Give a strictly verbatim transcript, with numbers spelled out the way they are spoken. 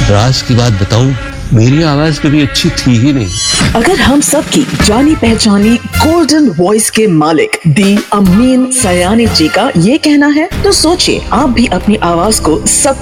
राज की बात बताऊं, मेरी आवाज कभी अच्छी थी ही नहीं। अगर हम सब की जानी पहचानी गोल्डन वॉइस के मालिक दी अमीन सयानी जी का ये कहना है, तो सोचिए आप भी अपनी आवाज को सब